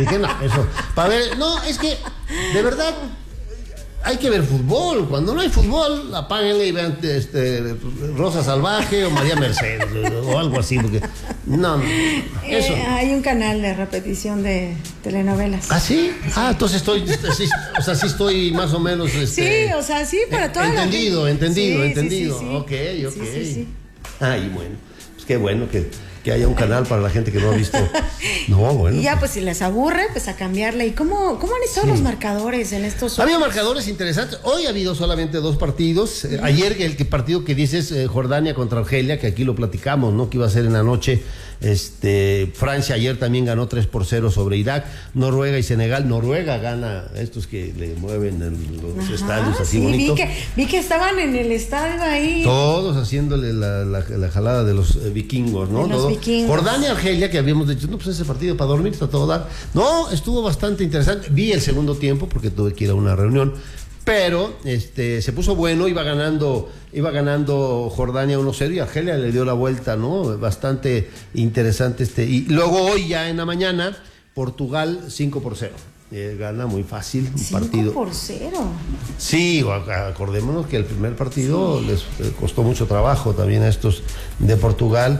dije, no, eso, para ver, no, es que, de verdad, hay que ver fútbol. Cuando no hay fútbol, apáguenle y vean Rosa Salvaje o María Mercedes o algo así, porque no, eso. Hay un canal de repetición de telenovelas. ¿Ah, sí? Ah, entonces sí, o sea, sí estoy más o menos sí, o sea, sí, para toda entendido. Sí. Ok. Sí. Ay, bueno, pues qué bueno que haya un canal para la gente que no ha visto. No, bueno. Y ya, pues si les aburre, pues a cambiarle. ¿Y cómo han estado los marcadores en estos? Ha habido marcadores interesantes. Hoy ha habido solamente 2 partidos. Ayer el partido que dices, Jordania contra Argelia, que aquí lo platicamos, ¿no? Que iba a ser en la noche. Francia ayer también ganó 3-0 sobre Irak. Noruega y Senegal. Noruega gana, estos que le mueven en los estadios así bonitos. Vi que estaban en el estadio ahí. Todos haciéndole la jalada de los vikingos, ¿no? Vikingos. Jordania, Argelia, que habíamos dicho, no, pues ese partido para dormir está todo dar. No, estuvo bastante interesante. Vi el segundo tiempo porque tuve que ir a una reunión. Pero se puso bueno, iba ganando Jordania 1-0 y Argelia le dio la vuelta, ¿no? Bastante interesante y luego hoy ya en la mañana Portugal 5-0. Gana muy fácil un partido. 5-0. Sí, acordémonos que el primer partido les costó mucho trabajo también a estos de Portugal.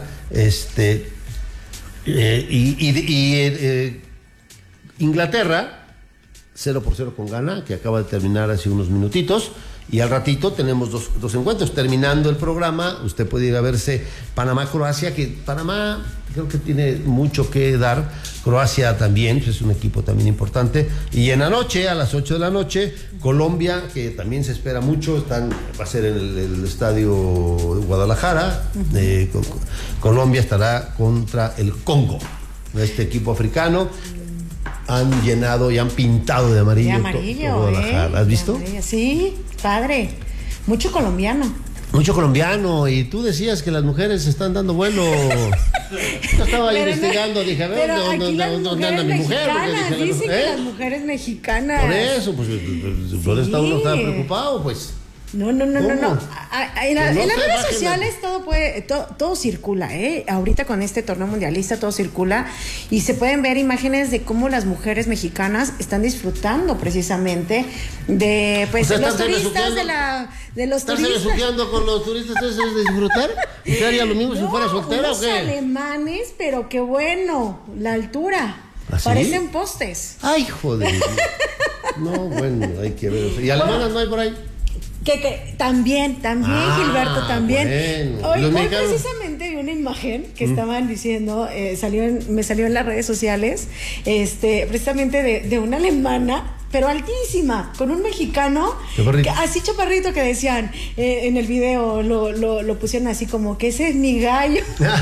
Inglaterra 0-0 con Ghana, que acaba de terminar hace unos minutitos. Y al ratito tenemos dos encuentros. Terminando el programa, usted puede ir a verse Panamá-Croacia, que Panamá creo que tiene mucho que dar. Croacia también, pues es un equipo también importante. Y en la noche, a las 8 de la noche, Colombia, que también se espera mucho, va a ser en el estadio de Guadalajara. Colombia estará contra el Congo, este equipo africano. Han llenado y han pintado de amarillo, todo Guadalajara. ¿Has visto? Sí, padre. Mucho colombiano. Y tú decías que las mujeres se están dando vuelo. Yo estaba investigando, dije, a ver, ¿dónde anda mi mujer? Dicen que las mujeres mexicanas. Por eso, pues, por eso uno está preocupado, pues. No. En las redes sociales todo circula, ahorita con este torneo mundialista todo circula y se pueden ver imágenes de cómo las mujeres mexicanas están disfrutando precisamente de los turistas de los ¿Estás turistas. besuqueando con los turistas? ¿Eso es disfrutar? ¿Usted haría lo mismo si fuera soltera o qué? Alemanes, pero qué bueno, la altura. ¿Ah, sí? Parecen postes. Ay, joder. No, bueno, hay que ver eso. ¿Y alemanas no hay por ahí? Que también, Gilberto, también. Bueno. Hoy precisamente vi una imagen que estaban diciendo, me salió en las redes sociales, precisamente de una alemana, pero altísima, con un mexicano, así chaparrito, que decían, en el video lo pusieron así como que ese es mi gallo.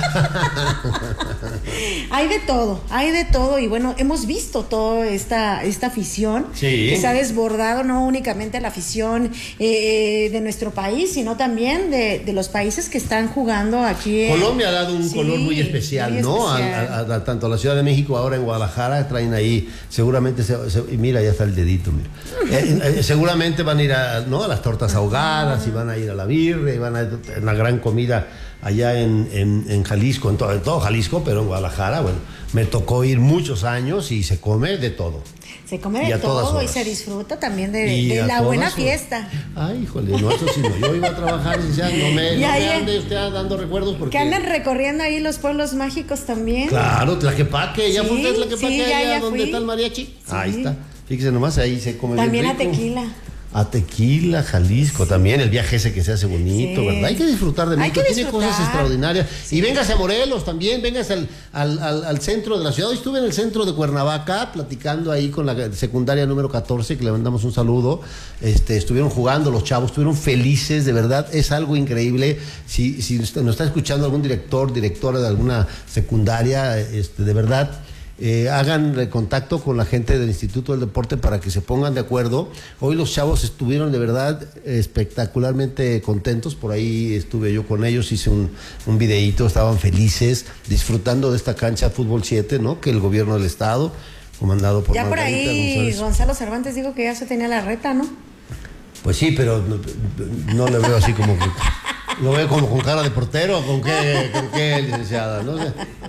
Hay de todo, y bueno, hemos visto toda esta afición que se ha desbordado, no únicamente la afición de nuestro país, sino también de los países que están jugando aquí. Colombia ha dado un color muy especial, ¿no? Tanto a la Ciudad de México, ahora en Guadalajara, traen ahí, seguramente, y mira, ya está el dedito, mira. Seguramente van a ir a las tortas ahogadas, y van a ir a la birria, y van a una gran comida allá en Jalisco, en todo Jalisco, pero en Guadalajara, bueno, me tocó ir muchos años y se come de todo. Se come de todo y se disfruta también de la buena fiesta. Ay, híjole, no, eso sí, no. Yo iba a trabajar y decía, no me ande usted dando recuerdos porque... Que andan recorriendo ahí los pueblos mágicos también. Claro, Tlaquepaque, ¿ya fue usted Tlaquepaque allá donde está el mariachi? Sí. Ahí está, fíjese nomás, ahí se come también bien rico. A Tequila. A Tequila, Jalisco, también el viaje ese que se hace bonito, ¿verdad? Hay que disfrutar de México, tiene cosas extraordinarias. Sí. Y véngase a Morelos también, véngase al centro de la ciudad. Hoy estuve en el centro de Cuernavaca platicando ahí con la secundaria número 14, que le mandamos un saludo. Estuvieron jugando los chavos, estuvieron felices, de verdad, es algo increíble. Si usted nos está escuchando algún directora de alguna secundaria, de verdad... hagan contacto con la gente del Instituto del Deporte para que se pongan de acuerdo. Hoy los chavos estuvieron de verdad espectacularmente contentos. Por ahí estuve yo con ellos, hice un videíto, estaban felices, disfrutando de esta cancha Fútbol 7, ¿no? Que el gobierno del estado, comandado por ya Margarita por ahí González. Gonzalo Cervantes dijo que ya se tenía la reta, ¿no? Pues sí, pero no le veo así como que... Lo veo como con cara de portero, ¿con qué licenciada? No sé.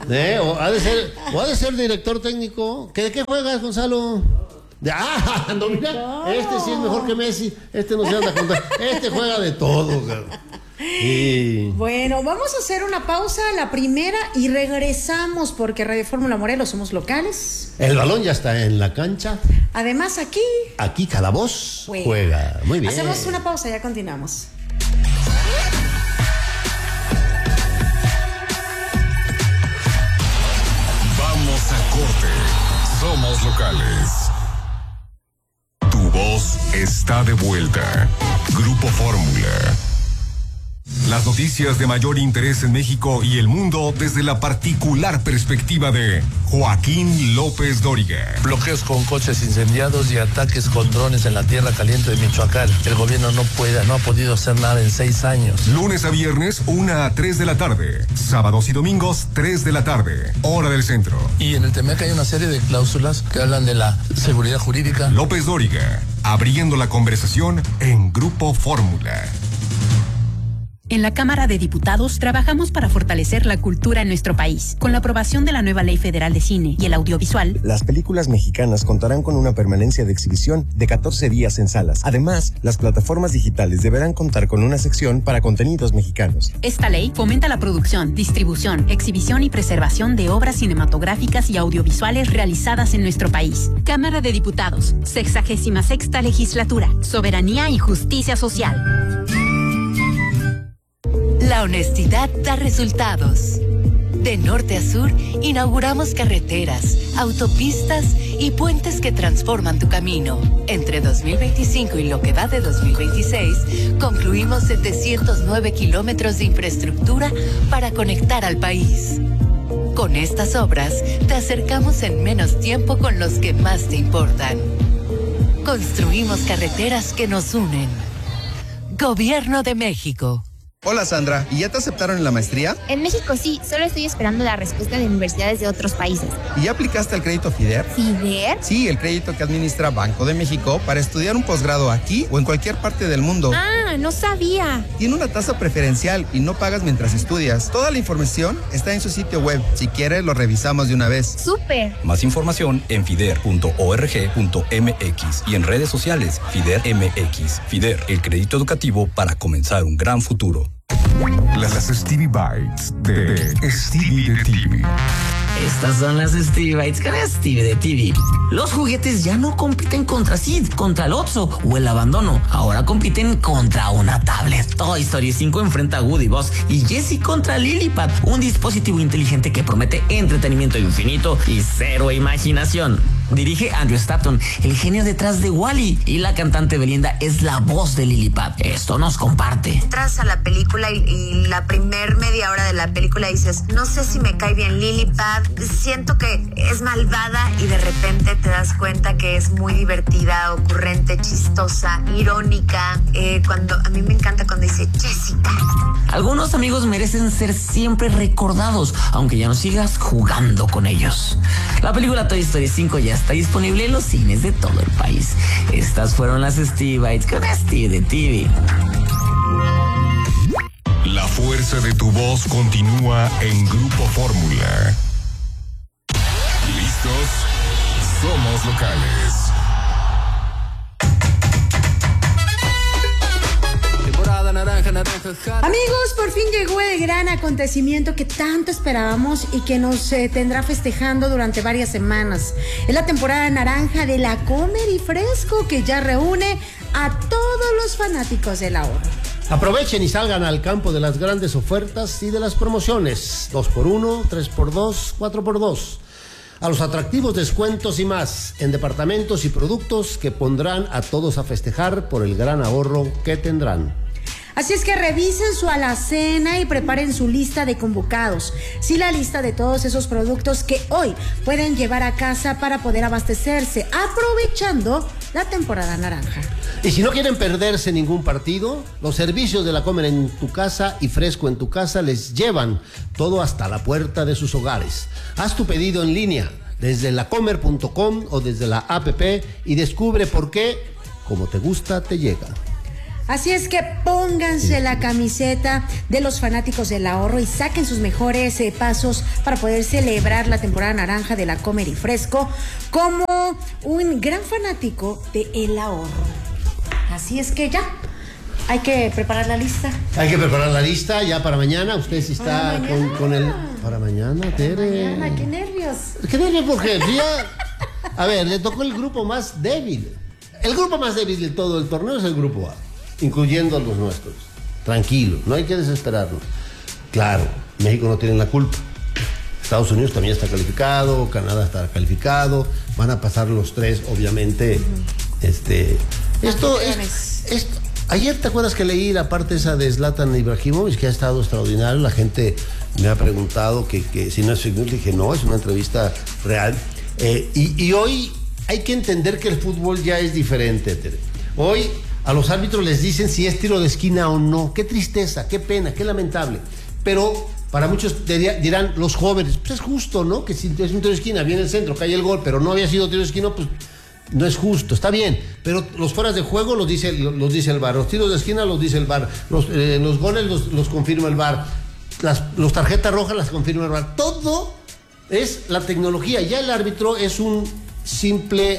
O ha de ser director técnico. ¿De qué juegas, Gonzalo? No, mira, este sí es mejor que Messi. Este no se anda a contar. Este juega de todo. Y... Bueno, vamos a hacer una pausa, la primera, y regresamos porque Radio Fórmula Morelos somos locales. El balón ya está en la cancha. Además, aquí cada voz juega. Muy bien. Hacemos una pausa, ya continuamos. Vamos a corte. Somos locales. Tu voz está de vuelta. Grupo Fórmula. Las noticias de mayor interés en México y el mundo desde la particular perspectiva de Joaquín López Dóriga. Bloqueos con coches incendiados y ataques con drones en la tierra caliente de Michoacán. El gobierno no ha podido hacer nada en 6 años. Lunes a viernes, 1 a 3 de la tarde. Sábados y domingos, 3 de la tarde. Hora del centro. Y en el TEMEC hay una serie de cláusulas que hablan de la seguridad jurídica. López Dóriga, abriendo la conversación en Grupo Fórmula. En la Cámara de Diputados trabajamos para fortalecer la cultura en nuestro país. Con la aprobación de la nueva Ley Federal de Cine y el Audiovisual, las películas mexicanas contarán con una permanencia de exhibición de 14 días en salas. Además, las plataformas digitales deberán contar con una sección para contenidos mexicanos. Esta ley fomenta la producción, distribución, exhibición y preservación de obras cinematográficas y audiovisuales realizadas en nuestro país. Cámara de Diputados, 66ª Legislatura, Soberanía y Justicia Social. La honestidad da resultados. De norte a sur, inauguramos carreteras, autopistas y puentes que transforman tu camino. Entre 2025 y lo que va de 2026, concluimos 709 kilómetros de infraestructura para conectar al país. Con estas obras, te acercamos en menos tiempo con los que más te importan. Construimos carreteras que nos unen. Gobierno de México. Hola Sandra, ¿y ya te aceptaron en la maestría? En México sí, solo estoy esperando la respuesta de universidades de otros países. ¿Y ya aplicaste al crédito FIDER? ¿FIDER? Sí, el crédito que administra Banco de México para estudiar un posgrado aquí o en cualquier parte del mundo. Ah, no sabía. Tiene una tasa preferencial y no pagas mientras estudias. Toda la información está en su sitio web. Si quieres, lo revisamos de una vez. ¡Súper! Más información en fider.org.mx y en redes sociales FIDER MX. FIDER, el crédito educativo para comenzar un gran futuro. Las Stevie Bites de Stevie de TV. Estas son las Stevie Bites con Stevie de TV. Los juguetes ya no compiten contra Sid, contra el Otso o el abandono. Ahora compiten contra una tablet. Toy Story 5 enfrenta a Woody, Buzz y Jessie contra Lillipad, un dispositivo inteligente que promete entretenimiento infinito y cero imaginación. Dirige Andrew Stanton, el genio detrás de Wall-E, y la cantante Belinda es la voz de Lillipad. Esto nos comparte. Entras a la película y la primer media hora de la película dices, no sé si me cae bien Lillipad, siento que es malvada, y de repente te das cuenta que es muy divertida, ocurrente, chistosa, irónica. A mí me encanta cuando dice Jessica. Algunos amigos merecen ser siempre recordados, aunque ya no sigas jugando con ellos. La película Toy Story 5 ya está disponible en los cines de todo el país. Estas fueron las Stevie Bites con Stevie de TV. La fuerza de tu voz continúa en Grupo Fórmula. ¿Listos? Somos locales. Amigos, por fin llegó el gran acontecimiento que tanto esperábamos y que nos tendrá festejando durante varias semanas. Es la temporada naranja de la Comer y Fresco, que ya reúne a todos los fanáticos del ahorro. Aprovechen y salgan al campo de las grandes ofertas y de las promociones. 2x1, 3x2, 4x2. A los atractivos descuentos y más en departamentos y productos que pondrán a todos a festejar por el gran ahorro que tendrán. Así es que revisen su alacena y preparen su lista de convocados. Sí, la lista de todos esos productos que hoy pueden llevar a casa para poder abastecerse, aprovechando la temporada naranja. Y si no quieren perderse ningún partido, los servicios de la Comer en tu casa y Fresco en tu casa les llevan todo hasta la puerta de sus hogares. Haz tu pedido en línea desde lacomer.com o desde la app y descubre por qué, como te gusta, te llega. Así es que pónganse la camiseta de los fanáticos del ahorro y saquen sus mejores pasos para poder celebrar la temporada naranja de la Comer y Fresco como un gran fanático de el ahorro. Así es que ya, hay que preparar la lista. Hay que preparar la lista ya para mañana. Usted sí está con el... Para mañana, Tere. Mañana, qué nervios. Qué nervios porque ya... A ver, le tocó el grupo más débil. El grupo más débil de todo el torneo es el grupo A, incluyendo a los nuestros. Tranquilo, no hay que desesperarnos. Claro, México no tiene la culpa. Estados Unidos también está calificado, Canadá está calificado, van a pasar los tres, obviamente. Ayer te acuerdas que leí la parte esa de Zlatan Ibrahimovic, que ha estado extraordinario. La gente me ha preguntado que si no es fake news, dije no, es una entrevista real. Y hoy hay que entender que el fútbol ya es diferente, Tere. Hoy a los árbitros les dicen si es tiro de esquina o no. Qué tristeza, qué pena, qué lamentable. Pero para muchos dirán los jóvenes, pues es justo, ¿no? Que si es un tiro de esquina, viene el centro, cae el gol, pero no había sido tiro de esquina, pues no es justo, está bien. Pero los fueras de juego los dice el VAR, los tiros de esquina los dice el VAR, los goles los confirma el VAR, los tarjetas rojas las confirma el VAR. Todo es la tecnología. Ya el árbitro es un simple...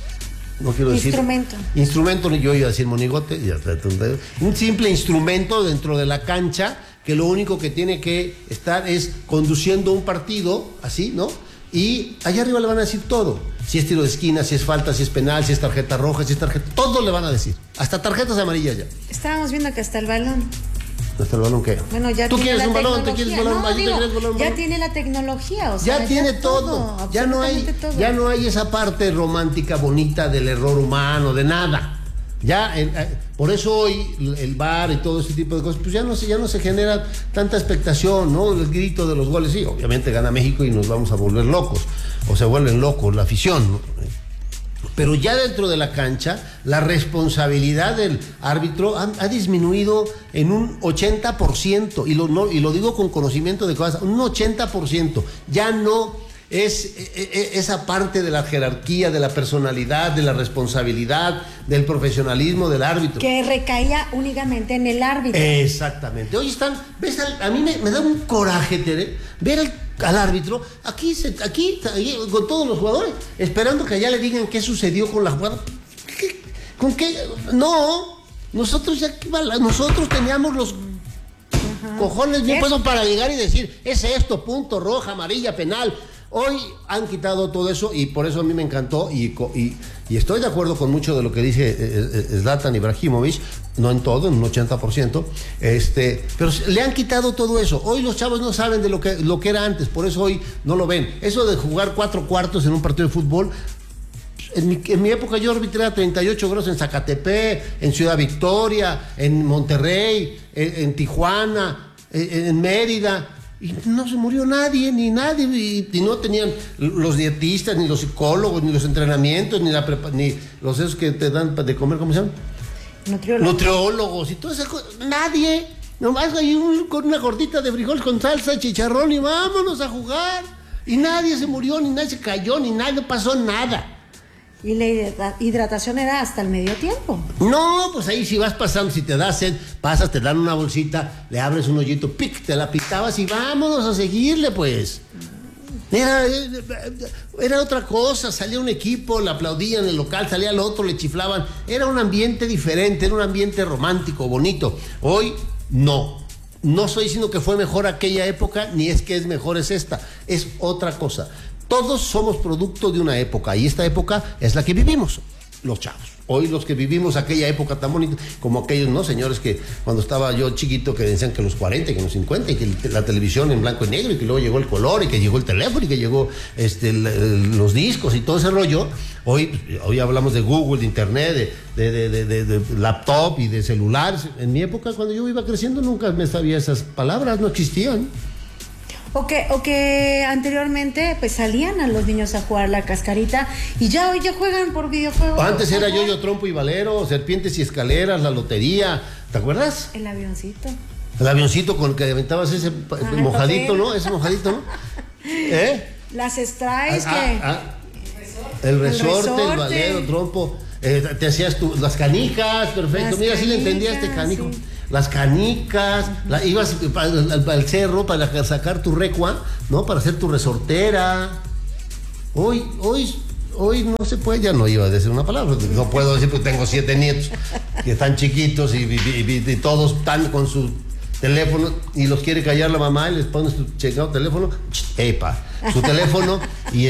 No quiero decir... Instrumento, yo iba a decir monigote, un simple instrumento dentro de la cancha que lo único que tiene que estar es conduciendo un partido, así, ¿no? Y allá arriba le van a decir todo. Si es tiro de esquina, si es falta, si es penal, si es tarjeta roja, si es tarjeta... Todo le van a decir. Hasta tarjetas amarillas ya. Estábamos viendo que hasta el balón. ¿Hasta el balón qué? Bueno, ya ¿Tú quieres un balón? ¿Te quieres balón? No, digo, ya tiene la tecnología, o sea, ya tiene todo. Ya no hay esa parte romántica, bonita del error humano, de nada. Ya, por eso hoy el VAR y todo ese tipo de cosas, pues ya no se genera tanta expectación, ¿no? El grito de los goles, sí, obviamente gana México y nos vamos a volver locos, o se vuelven locos la afición, ¿no? Pero ya dentro de la cancha, la responsabilidad del árbitro ha disminuido en un 80%, y lo digo con conocimiento de cosas, un 80%. Ya no es esa parte de la jerarquía, de la personalidad, de la responsabilidad, del profesionalismo del árbitro. Que recaía únicamente en el árbitro. Exactamente. Hoy están, ves, a mí me da un coraje, Tere, ver al árbitro aquí con todos los jugadores, esperando que allá le digan qué sucedió con la jugada. ¿Con qué? No, nosotros teníamos los cojones bien puestos para llegar y decir, es esto, punto, roja, amarilla, penal. Hoy han quitado todo eso y por eso a mí me encantó y estoy de acuerdo con mucho de lo que dice Zlatan Ibrahimovic, no en todo, en un 80%, pero le han quitado todo eso. Hoy los chavos no saben de lo que era antes, por eso hoy no lo ven. Eso de jugar 4 cuartos en un partido de fútbol, en mi época yo arbitré a 38 grados en Zacatepec, en Ciudad Victoria, en Monterrey, en Tijuana, en Mérida. Y no se murió nadie, y no tenían los dietistas, ni los psicólogos, ni los entrenamientos, ni los esos que te dan de comer, ¿cómo se llaman? Nutriólogos y todas esas cosas. Nadie. Nomás hay con una gordita de frijol con salsa y chicharrón y vámonos a jugar. Y nadie se murió, ni nadie se cayó, ni nadie, no pasó nada. ¿Y la hidratación era hasta el medio tiempo? No, pues ahí si vas pasando, si te das sed, pasas, te dan una bolsita, le abres un hoyito, pic, te la pitabas y vámonos a seguirle, pues. Era otra cosa, salía un equipo, le aplaudían en el local, salía el otro, le chiflaban. Era un ambiente diferente, era un ambiente romántico, bonito. Hoy, no. No estoy diciendo que fue mejor aquella época, ni es que es mejor es esta. Es otra cosa. Todos somos producto de una época y esta época es la que vivimos, los chavos. Hoy los que vivimos aquella época tan bonita, como aquellos, ¿no? Señores que cuando estaba yo chiquito que decían que los 40, que los 50, y que la televisión en blanco y negro, y que luego llegó el color, y que llegó el teléfono, y que llegó los discos y todo ese rollo. Hoy hablamos de Google, de Internet, de laptop y de celulares. En mi época, cuando yo iba creciendo, nunca me sabía esas palabras, no existían. O que anteriormente pues salían a los niños a jugar la cascarita y ya hoy ya juegan por videojuegos. Antes era yo, trompo y valero, serpientes y escaleras, la lotería, ¿te acuerdas? El avioncito. El avioncito con el que aventabas ese mojadito, ¿no? Ese mojadito, ¿no? Las strikes el resorte, el valero, trompo, te hacías las canicas, perfecto. Mira, sí le entendía a este canijo. Sí. Las canicas, ibas al cerro para sacar tu recua, ¿no? Para hacer tu resortera. Hoy no se puede, ya no iba a decir una palabra, no puedo decir porque tengo 7 nietos que están chiquitos y todos están con su teléfono y los quiere callar la mamá y les pones tu checado teléfono, su teléfono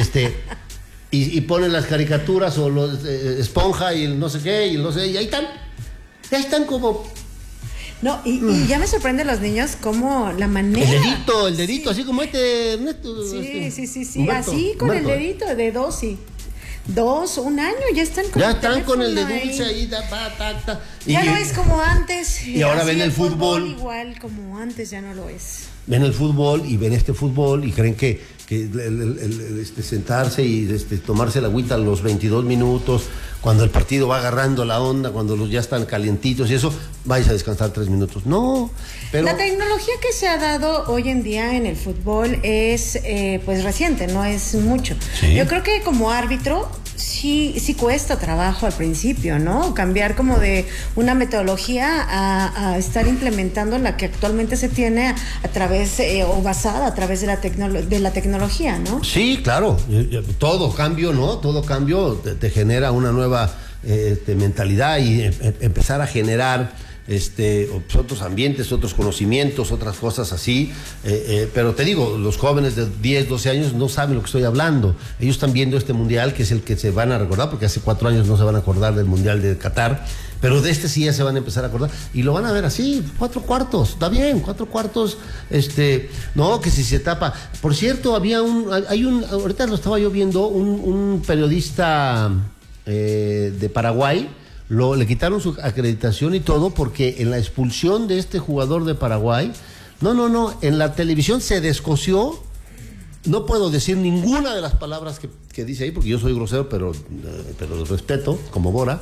y ponen las caricaturas o los esponja y el no sé qué y el no sé, y ahí están como... No, y ya me sorprende los niños como la manera. El dedito, así como Ernesto. Sí, Humberto, así con Humberto. El dedito de 2, 1 año, ya están con el de dulce ahí, ya no es como antes. Y ahora ven el fútbol. Igual como antes ya no lo es. Ven el fútbol y ven este fútbol y creen que sentarse y tomarse la agüita a los 22 minutos, cuando el partido va agarrando la onda, cuando los ya están calientitos y eso, vais a descansar 3 minutos. No, pero... La tecnología que se ha dado hoy en día en el fútbol es pues reciente, no es mucho. ¿Sí? Yo creo que como árbitro sí cuesta trabajo al principio, ¿no? Cambiar como de una metodología a estar implementando la que actualmente se tiene a través o basada a través de la tecnología, ¿no? Sí, claro. Todo cambio, ¿no? Todo cambio te genera una nueva mentalidad y empezar a generar otros ambientes, otros conocimientos, otras cosas así, pero te digo, los jóvenes de 10, 12 años no saben lo que estoy hablando. Ellos están viendo este mundial, que es el que se van a recordar, porque hace 4 años no se van a acordar del mundial de Qatar, pero de sí ya se van a empezar a acordar, y lo van a ver así, 4 cuartos, está bien, 4 cuartos, no, que si se tapa. Por cierto, ahorita lo estaba yo viendo, un periodista de Paraguay, le quitaron su acreditación y todo porque en la expulsión de este jugador de Paraguay, en la televisión se descosió, no puedo decir ninguna de las palabras que dice ahí porque yo soy grosero, pero lo respeto, como Bora,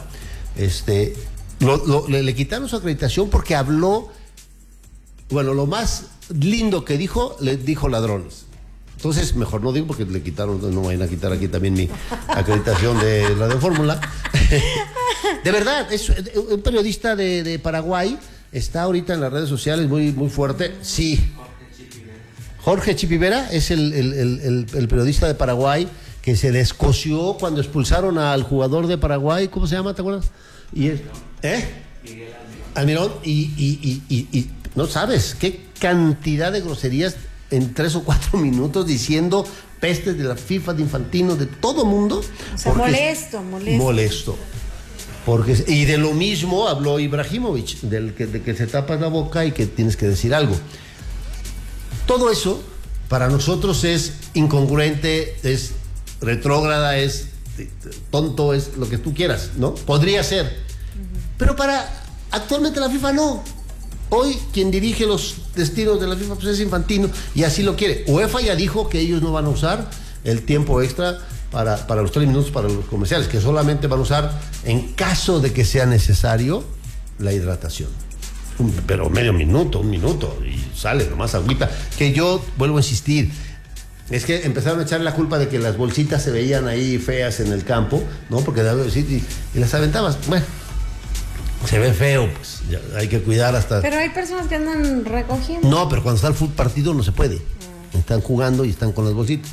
le quitaron su acreditación porque habló, lo más lindo que dijo, le dijo ladrones. Entonces, mejor no digo porque le quitaron, no vayan a quitar aquí también mi acreditación de la de Fórmula. De verdad, es un periodista de Paraguay, está ahorita en las redes sociales muy, muy fuerte. Sí. Jorge Chipivera es el periodista de Paraguay que se descoció cuando expulsaron al jugador de Paraguay, ¿cómo se llama? ¿Te acuerdas? Miguel Almirón. Y no sabes qué cantidad de groserías en 3 o 4 minutos diciendo pestes de la FIFA, de Infantino, de todo mundo. O sea, molesto. Y de lo mismo habló Ibrahimovic, de que se tapas la boca y que tienes que decir algo. Todo eso para nosotros es incongruente, es retrógrada, es tonto, es lo que tú quieras, ¿no? Podría ser. Pero actualmente la FIFA no. Hoy quien dirige los destinos de la FIFA pues es Infantino y así lo quiere. UEFA ya dijo que ellos no van a usar el tiempo extra para los 3 minutos para los comerciales, que solamente van a usar en caso de que sea necesario la hidratación. Pero medio minuto, 1 minuto y sale nomás agüita. Que yo vuelvo a insistir, es que empezaron a echarle la culpa de que las bolsitas se veían ahí feas en el campo, ¿no? Porque y las aventabas. Bueno, se ve feo, pues ya hay que cuidar hasta... Pero hay personas que andan recogiendo. No, pero cuando está el partido no se puede. Están jugando y están con las bolsitas.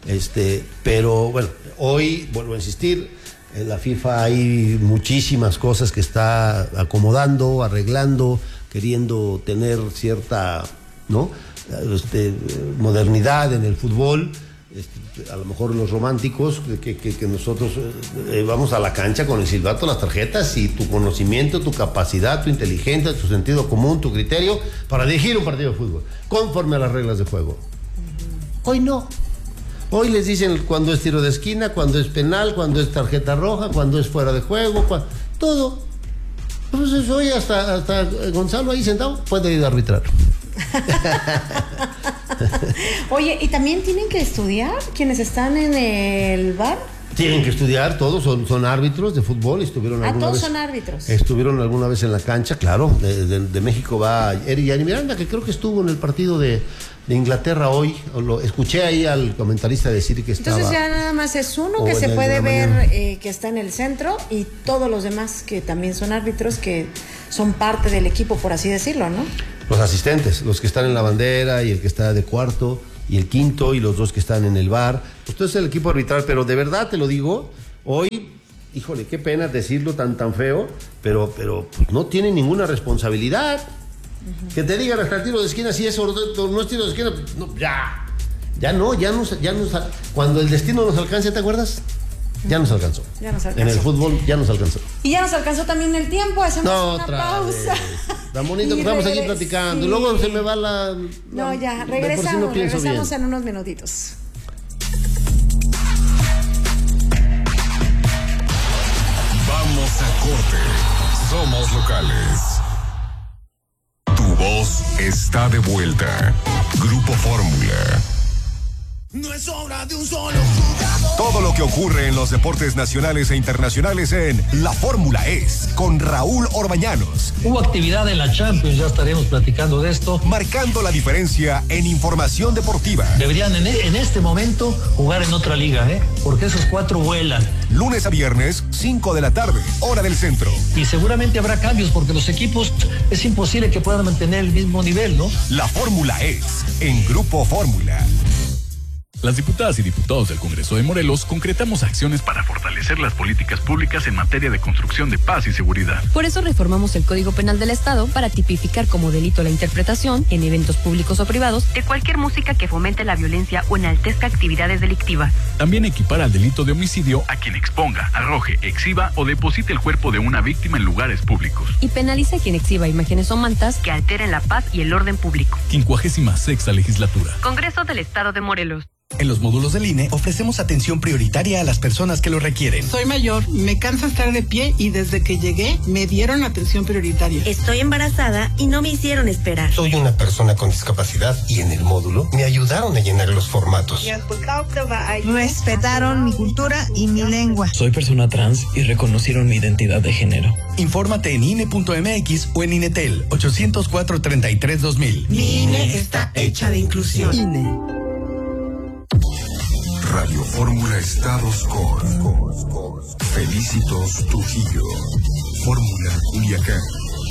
Pero bueno, hoy, vuelvo a insistir, en la FIFA hay muchísimas cosas que está acomodando, arreglando, queriendo tener cierta, ¿no? Modernidad en el fútbol. A lo mejor los románticos que nosotros vamos a la cancha con el silbato, las tarjetas y tu conocimiento, tu capacidad, tu inteligencia, tu sentido común, tu criterio para dirigir un partido de fútbol conforme a las reglas de juego. Hoy no. Hoy les dicen cuando es tiro de esquina, cuando es penal, cuando es tarjeta roja, cuando es fuera de juego, todo. Entonces hoy hasta Gonzalo ahí sentado puede ir a arbitrar. Oye, ¿y también tienen que estudiar quienes están en el bar? Tienen que estudiar, todos son árbitros de fútbol, estuvieron alguna todos vez. Son árbitros. Estuvieron alguna vez en la cancha, claro. De México va Yari Miranda, que creo que estuvo en el partido de Inglaterra hoy. Lo escuché ahí al comentarista decir que estaba. Entonces ya nada más es uno que se puede ver que está en el centro, y todos los demás que también son árbitros, que son parte del equipo, por así decirlo, ¿no? Los asistentes, los que están en la bandera y el que está de cuarto y el quinto y los dos que están en el bar. Pues todo es el equipo arbitral, pero de verdad te lo digo, hoy, híjole, qué pena decirlo tan feo, pero pues no tienen ninguna responsabilidad. Uh-huh. Que te digan hasta el tiro de esquina, si eso no es tiro de esquina, no, ya no, cuando el destino nos alcance, ¿te acuerdas? Ya nos alcanzó. En el fútbol ya nos alcanzó. Y ya nos alcanzó también el tiempo, hacemos una pausa. Tan bonito que estamos aquí platicando. Sí. Y luego se me va la... No, ya, regresamos en unos minutitos. Vamos a corte. Somos locales. Tu voz está de vuelta. Grupo Fórmula. No es obra de un solo jugador. Todo lo que ocurre en los deportes nacionales e internacionales en La Fórmula Es, con Raúl Orbañanos. Hubo actividad en la Champions, ya estaremos platicando de esto. Marcando la diferencia en información deportiva. Deberían en este momento jugar en otra liga, porque esos 4 vuelan. Lunes a viernes, 5 de la tarde, hora del centro. Y seguramente habrá cambios, porque los equipos es imposible que puedan mantener el mismo nivel, ¿no? La Fórmula Es, en Grupo Fórmula. Las diputadas y diputados del Congreso de Morelos concretamos acciones para fortalecer las políticas públicas en materia de construcción de paz y seguridad. Por eso reformamos el Código Penal del Estado para tipificar como delito la interpretación, en eventos públicos o privados, de cualquier música que fomente la violencia o enaltezca actividades delictivas. También equipara al delito de homicidio a quien exponga, arroje, exhiba o deposite el cuerpo de una víctima en lugares públicos. Y penaliza a quien exhiba imágenes o mantas que alteren la paz y el orden público. 56ª Legislatura. Congreso del Estado de Morelos. En los módulos del INE ofrecemos atención prioritaria a las personas que lo requieren. Soy mayor, me cansa estar de pie y desde que llegué me dieron atención prioritaria. Estoy embarazada y no me hicieron esperar. Soy una persona con discapacidad y en el módulo me ayudaron a llenar los formatos. Respetaron mi cultura y mi lengua. Soy persona trans y reconocieron mi identidad de género. Infórmate en INE.mx o en INETEL 804-33-2000. Mi INE está hecha de inclusión. INE. Radio Fórmula Estados con Felicitos Trujillo. Fórmula Culiacán.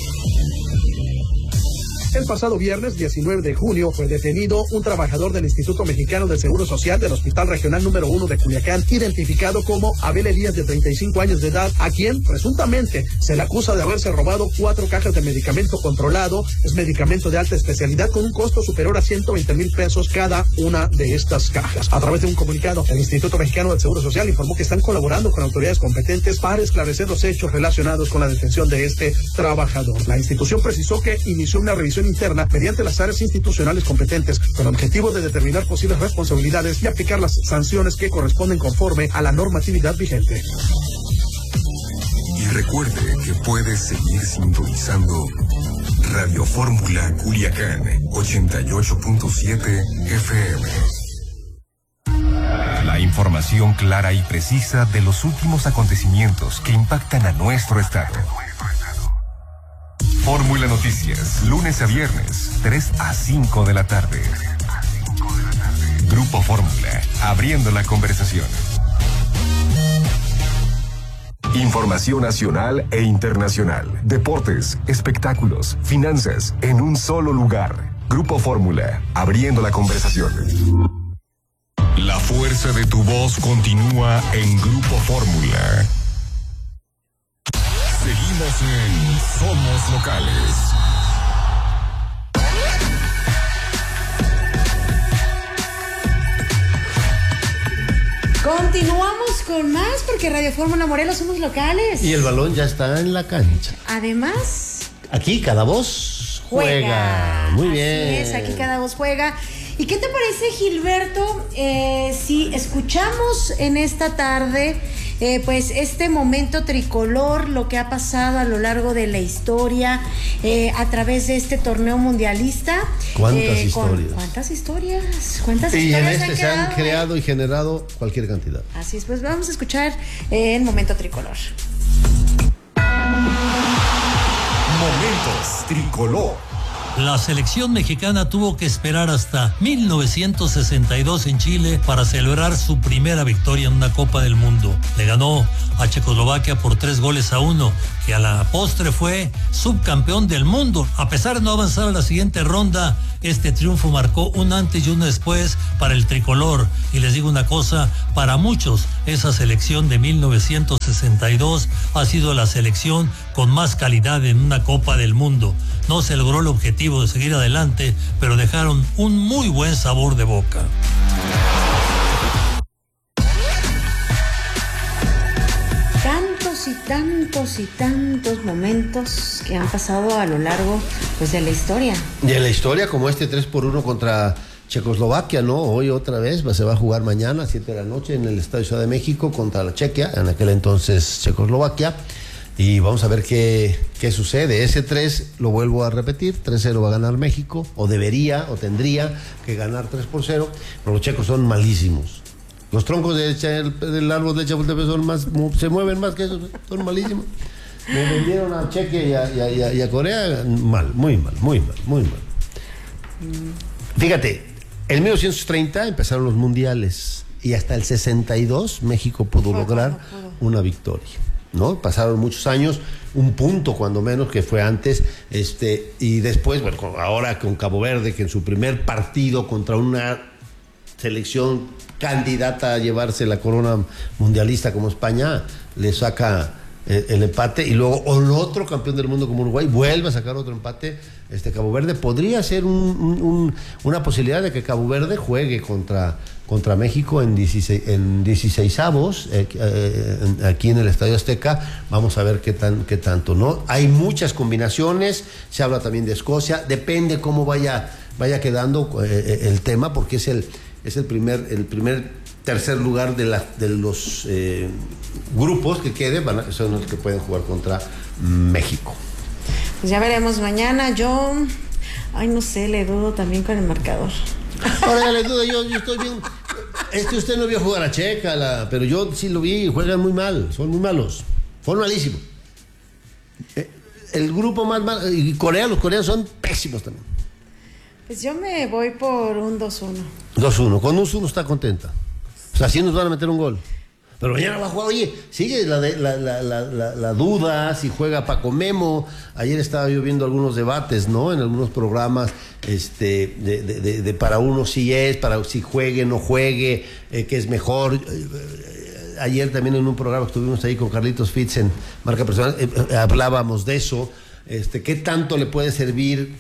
El pasado viernes 19 de junio fue detenido un trabajador del Instituto Mexicano del Seguro Social del Hospital Regional número 1 de Culiacán, identificado como Abel Elías, de 35 años de edad, a quien presuntamente se le acusa de haberse robado 4 cajas de medicamento controlado. Es medicamento de alta especialidad con un costo superior a 120,000 pesos cada una de estas cajas. A través de un comunicado, el Instituto Mexicano del Seguro Social informó que están colaborando con autoridades competentes para esclarecer los hechos relacionados con la detención de este trabajador. La institución precisó que inició una revisión interna mediante las áreas institucionales competentes con el objetivo de determinar posibles responsabilidades y aplicar las sanciones que corresponden conforme a la normatividad vigente. Y recuerde que puedes seguir sintonizando Radio Fórmula Culiacán 88.7 FM. La información clara y precisa de los últimos acontecimientos que impactan a nuestro estado. Fórmula Noticias, lunes a viernes, 3 a 5 de la tarde. Grupo Fórmula, abriendo la conversación. Información nacional e internacional, deportes, espectáculos, finanzas, en un solo lugar. Grupo Fórmula, abriendo la conversación. La fuerza de tu voz continúa en Grupo Fórmula. Seguimos en Somos Locales. Continuamos con más porque Radio Fórmula Morelos somos locales. Y el balón ya está en la cancha. Además, aquí cada voz juega. Muy bien. Así es, aquí cada voz juega. ¿Y qué te parece, Gilberto, si escuchamos en esta tarde pues este momento tricolor, lo que ha pasado a lo largo de la historia, a través de este torneo mundialista. ¿Cuántas historias? ¿Cuántas historias? ¿Cuántas y historias en este se han creado y generado cualquier cantidad. Así es, pues vamos a escuchar el momento tricolor. Momentos tricolor. La selección mexicana tuvo que esperar hasta 1962 en Chile para celebrar su primera victoria en una Copa del Mundo. Le ganó a Checoslovaquia por 3-1, que a la postre fue subcampeón del mundo. A pesar de no avanzar a la siguiente ronda, este triunfo marcó un antes y un después para el tricolor. Y les digo una cosa, para muchos esa selección de 1962 ha sido la selección con más calidad en una Copa del Mundo. No se logró el objetivo de seguir adelante, pero dejaron un muy buen sabor de boca. Tantos momentos que han pasado a lo largo, pues, de la historia. Y en la historia, como este 3-1 contra Checoslovaquia, ¿no? Hoy otra vez se va a jugar mañana a 7 de la noche en el Estadio Ciudad de México contra la Chequia, en aquel entonces Checoslovaquia. Y vamos a ver qué sucede. Ese 3, lo vuelvo a repetir, 3-0 va a ganar México, o debería, o tendría que ganar 3-0, pero los checos son malísimos. Los troncos del árbol de Chapultepec se mueven más que eso, son malísimos. Me vendieron a Chequia y a Corea muy mal. Fíjate, en 1930 empezaron los mundiales y hasta el 62 México pudo lograr una victoria, ¿no? Pasaron muchos años, un punto cuando menos que fue antes, y después, bueno, ahora con Cabo Verde, que en su primer partido contra una selección candidata a llevarse la corona mundialista como España, le saca el empate, y luego el otro campeón del mundo como Uruguay vuelve a sacar otro empate. Cabo Verde podría ser una posibilidad de que Cabo Verde juegue contra México en 16avos aquí en el Estadio Azteca. Vamos a ver qué tanto, ¿no? Hay muchas combinaciones, se habla también de Escocia, depende cómo vaya quedando el tema, porque es el tercer lugar de los grupos que queden, son los que pueden jugar contra México. Pues ya veremos mañana. Yo, no sé, le dudo también con el marcador. Ahora le dudo, yo estoy bien. Usted no vio jugar a Checa, pero yo sí lo vi, juegan muy mal, son muy malos, son malísimos. El grupo más mal, y los coreanos son pésimos también. Pues yo me voy por un 2-1. 2-1, con un 1 está contenta. O sea, así nos van a meter un gol. Pero mañana va a jugar. Oye, sigue la duda si juega Paco Memo. Ayer estaba yo viendo algunos debates, ¿no? En algunos programas, de para uno sí es, para si juegue, no juegue, que es mejor. Ayer también en un programa que estuvimos ahí con Carlitos Fitz en Marca Personal, hablábamos de eso. ¿Qué tanto le puede servir?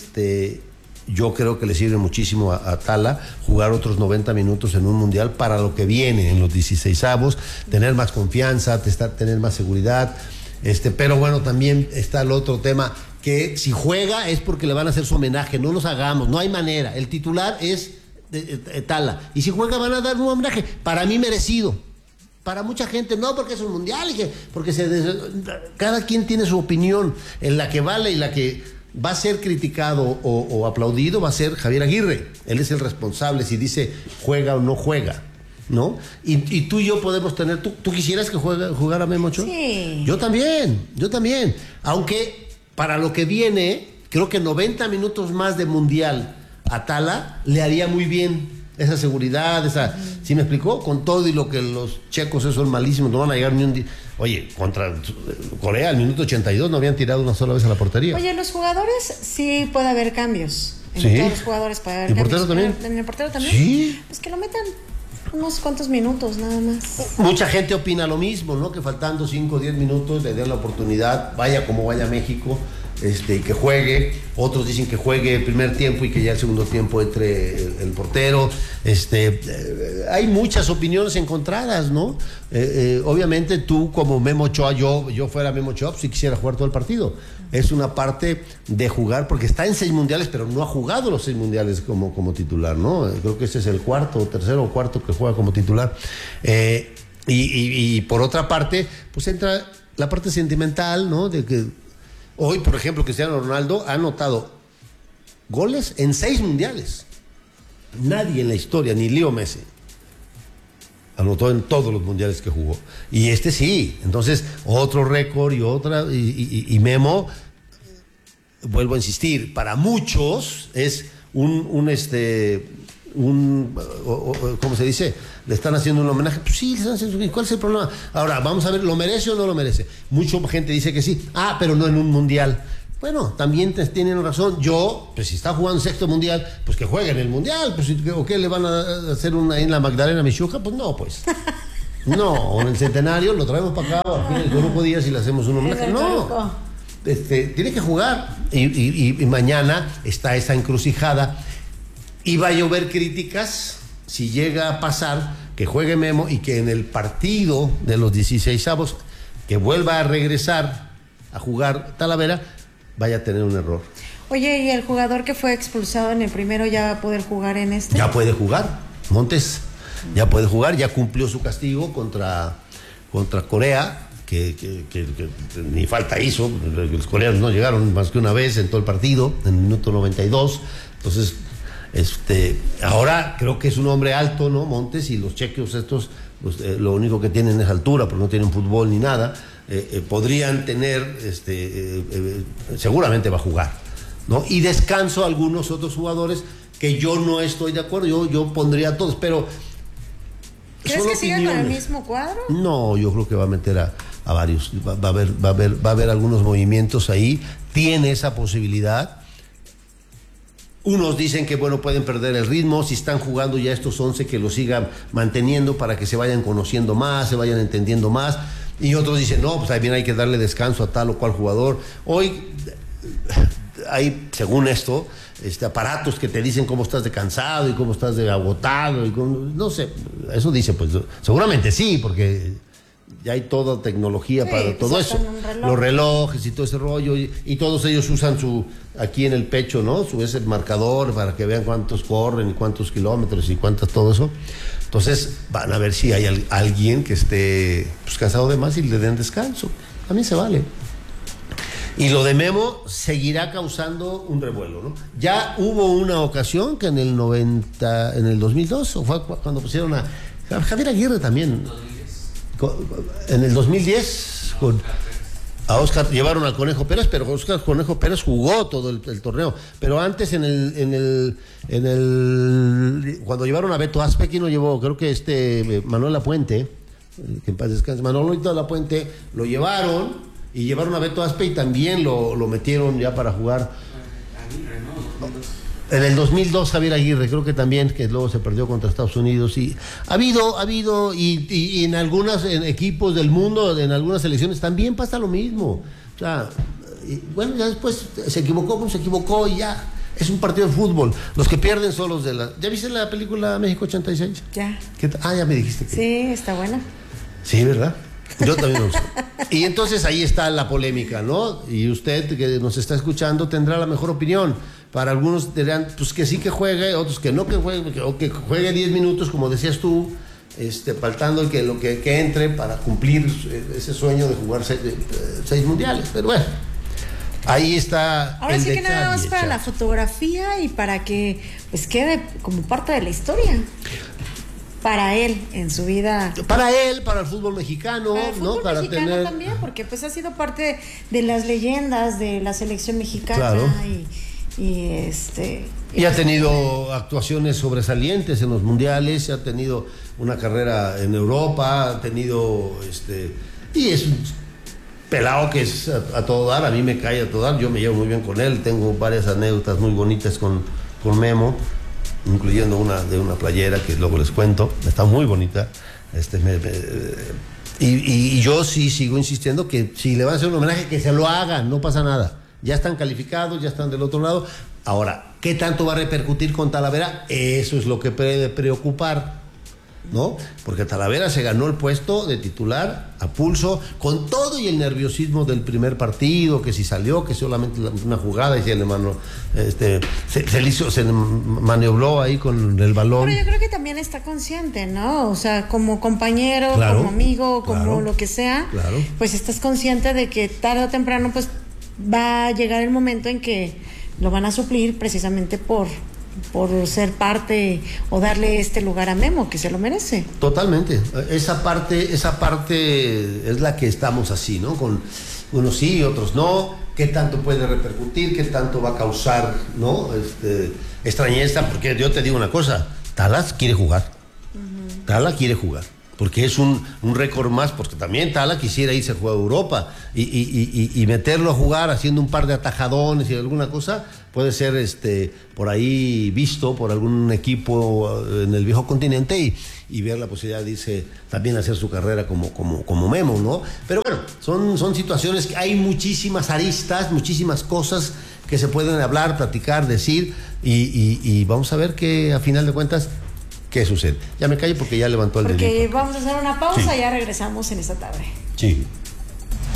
Yo creo que le sirve muchísimo a Tala jugar otros 90 minutos en un mundial para lo que viene en los 16avos, tener más confianza, tener más seguridad. Pero bueno, también está el otro tema, que si juega es porque le van a hacer su homenaje, no nos hagamos, no hay manera. El titular es Tala, y si juega van a dar un homenaje, para mí merecido. Para mucha gente no, porque es un mundial, porque cada quien tiene su opinión, en la que vale y la que va a ser criticado o aplaudido va a ser Javier Aguirre. Él es el responsable si dice juega o no juega, ¿no? Y tú y yo podemos tener... ¿Tú quisieras que jugara Memo Ochoa? Sí. Yo también. Aunque para lo que viene, creo que 90 minutos más de mundial a Tala le haría muy bien. Esa seguridad, ¿sí me explicó? Con todo y lo que los checos son malísimos, no van a llegar ni un día. Oye, contra Corea al minuto 82 no habían tirado una sola vez a la portería. Oye, los jugadores sí puede haber cambios. Sí. En todos los jugadores puede haber cambios. ¿El portero también? ¿En el portero también? Sí. Pues que lo metan unos cuantos minutos nada más. Mucha gente opina lo mismo, ¿no? Que faltando 5 o 10 minutos le den la oportunidad, vaya como vaya México, que juegue. Otros dicen que juegue el primer tiempo y que ya el segundo tiempo entre el portero. Hay muchas opiniones encontradas, ¿no? Obviamente tú como Memo Ochoa, yo fuera Memo Ochoa, pues sí quisiera jugar todo el partido. Es una parte de jugar, porque está en 6 mundiales, pero no ha jugado los 6 mundiales como titular, ¿no? Creo que ese es el tercero o cuarto que juega como titular. Y por otra parte, pues entra la parte sentimental, ¿no? De que hoy, por ejemplo, Cristiano Ronaldo ha anotado goles en 6 mundiales. Nadie en la historia, ni Leo Messi, anotó en todos los mundiales que jugó. Y este sí. Entonces, otro récord y Memo, vuelvo a insistir, para muchos es ¿cómo se dice? Le están haciendo un homenaje. Pues sí, le están haciendo. ¿Cuál es el problema? Ahora, vamos a ver, ¿lo merece o no lo merece? Mucha gente dice que sí. Pero no en un mundial. Bueno, también tienen razón. Pues si está jugando 6º mundial, pues que juegue en el mundial. Pues, ¿o qué le van a hacer ahí en la Magdalena Michuca? Pues no, pues. No, en el centenario lo traemos para acá, aquí en el Grupo Díaz y le hacemos un homenaje. No, tiene que jugar. Y mañana está esa encrucijada. Y va a llover críticas si llega a pasar que juegue Memo y que en el partido de los 16avos que vuelva a regresar a jugar Talavera vaya a tener un error. Oye, ¿y el jugador que fue expulsado en el primero ya va a poder jugar en este? Ya puede jugar, Montes, ya puede jugar, ya cumplió su castigo contra Corea, que ni falta hizo. Los coreanos no llegaron más que una vez en todo el partido, en el minuto 92. Entonces, ahora creo que es un hombre alto, ¿no? Montes, y los chequeos estos, pues, lo único que tienen es altura, porque no tienen fútbol ni nada. Podrían tener, seguramente va a jugar, ¿no? Y descanso a algunos otros jugadores que yo no estoy de acuerdo. Yo pondría a todos, pero ¿crees que sigan con el mismo cuadro? No, yo creo que va a meter a varios. Va a haber algunos movimientos ahí. Tiene esa posibilidad. Unos dicen que, bueno, pueden perder el ritmo, si están jugando ya estos 11, que lo sigan manteniendo para que se vayan conociendo más, se vayan entendiendo más. Y otros dicen, no, pues también hay que darle descanso a tal o cual jugador. Hoy hay, según esto, aparatos que te dicen cómo estás de cansado y cómo estás de agotado. No sé, eso dice, pues seguramente sí, porque ya hay toda tecnología para todo eso. Los relojes y todo ese rollo. Y todos ellos usan aquí en el pecho, ¿no? Ese marcador para que vean cuántos corren y cuántos kilómetros y todo eso. Entonces van a ver si hay alguien que esté, pues, cansado de más y le den descanso. A mí se vale. Y lo de Memo seguirá causando un revuelo, ¿no? Ya hubo una ocasión que en el 2002, o fue cuando pusieron a Javier Aguirre también. En el 2010 a Óscar llevaron al Conejo Pérez, pero Óscar Conejo Pérez jugó todo el torneo. Pero antes cuando llevaron a Beto Aspe, ¿quién lo llevó? Creo que Manuel Lapuente, que en paz descanse, Manuel Lapuente, lo llevaron y llevaron a Beto Aspe y también lo metieron ya para jugar. En el 2002 Javier Aguirre, creo que también, que luego se perdió contra Estados Unidos. Y ha habido y en algunos equipos del mundo, en algunas selecciones también pasa lo mismo. O sea, bueno, ya después se equivocó y ya. Es un partido de fútbol. Los que pierden son los de la... ¿Ya viste la película México 86? Ya. Ya me dijiste que... Sí, está buena. Sí, ¿verdad? Yo también lo sé. Y entonces ahí está la polémica, ¿no? Y usted que nos está escuchando tendrá la mejor opinión. Para algunos dirán, pues que sí que juegue, otros que no que juegue, o que juegue 10 minutos, como decías tú, faltando que entre para cumplir ese sueño de jugar 6 mundiales. Pero bueno, ahí está. Ahora sí que nada más para la fotografía y para que pues quede como parte de la historia. Para él, en su vida. Para él, para el fútbol mexicano, para el fútbol ¿no? Para mexicano tener... también, porque pues ha sido parte de las leyendas de la selección mexicana. Claro. Y ha tenido actuaciones sobresalientes en los mundiales, ha tenido una carrera en Europa, ha tenido y es un pelado que es a todo dar. A mí me cae a todo dar, yo me llevo muy bien con él, tengo varias anécdotas muy bonitas con Memo, incluyendo una de una playera que luego les cuento, está muy bonita. Y yo sí sigo insistiendo que si le van a hacer un homenaje, que se lo hagan, no pasa nada. Ya están calificados, ya están del otro lado. Ahora, ¿qué tanto va a repercutir con Talavera? Eso es lo que puede preocupar. ¿no? Porque Talavera se ganó el puesto de titular a pulso, con todo y el nerviosismo del primer partido, que si salió, que solamente una jugada y se maniobró ahí con el balón. Pero yo creo que también está consciente, ¿no? O sea, como compañero, claro, como amigo, como claro, lo que sea, claro, pues estás consciente de que tarde o temprano pues va a llegar el momento en que lo van a suplir precisamente por ser parte o darle este lugar a Memo, que se lo merece. Totalmente. Esa parte es la que estamos así, ¿no? Con unos sí, otros no. ¿Qué tanto puede repercutir? ¿Qué tanto va a causar, ¿no? Extrañeza, porque yo te digo una cosa, Talas quiere jugar. Tala quiere jugar. Porque es un récord más, porque también Tala quisiera irse a jugar a Europa y meterlo a jugar haciendo un par de atajadones y alguna cosa, puede ser por ahí visto por algún equipo en el viejo continente y ver la posibilidad de irse también a hacer su carrera como Memo, ¿no? Pero bueno, son situaciones que hay muchísimas aristas, muchísimas cosas que se pueden hablar, platicar, decir y vamos a ver que a final de cuentas ¿qué sucede? Ya me callo porque ya levantó el dedito. Porque vamos a hacer una pausa y ya regresamos en esta tarde. Sí.